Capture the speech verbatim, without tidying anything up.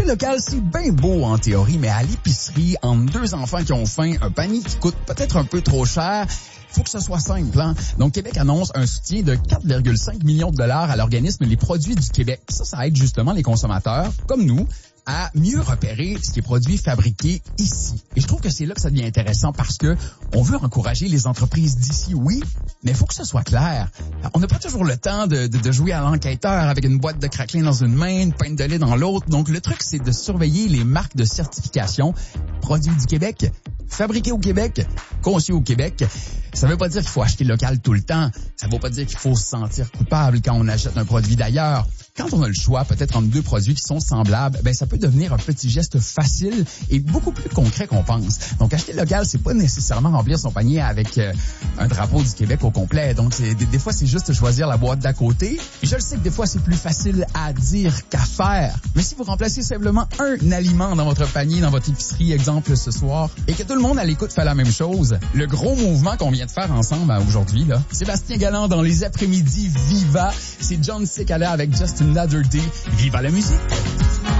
Acheter local, c'est bien beau en théorie, mais à l'épicerie, entre deux enfants qui ont faim, un panier qui coûte peut-être un peu trop cher, faut que ce soit simple, hein? Donc, Québec annonce un soutien de quatre virgule cinq millions de dollars à l'organisme Les Produits du Québec. Ça, ça aide justement les consommateurs, comme nous, à mieux repérer ce qui est produit fabriqué ici. Et je trouve que c'est là que ça devient intéressant parce que on veut encourager les entreprises d'ici, oui, mais il faut que ce soit clair. On n'a pas toujours le temps de, de, de jouer à l'enquêteur avec une boîte de craquelin dans une main, une pinte de lait dans l'autre. Donc, le truc, c'est de surveiller les marques de certification. Produits du Québec, fabriqués au Québec, conçus au Québec. Ça veut pas dire qu'il faut acheter local tout le temps. Ça veut pas dire qu'il faut se sentir coupable quand on achète un produit d'ailleurs. Quand on a le choix, peut-être entre deux produits qui sont semblables, ben ça peut devenir un petit geste facile et beaucoup plus concret qu'on pense. Donc, acheter local, c'est pas nécessairement remplir son panier avec euh, un drapeau du Québec au complet. Donc, c'est, des, des fois, c'est juste choisir la boîte d'à côté. Et je le sais que des fois, c'est plus facile à dire qu'à faire. Mais si vous remplacez simplement un aliment dans votre panier, dans votre épicerie, exemple ce soir, et que tout le monde à l'écoute fait la même chose, le gros mouvement qu'on vient de faire ensemble aujourd'hui, là, Sébastien Galland dans les après-midi, Viva, c'est John Cicala avec Just Another Day. Viva la musique!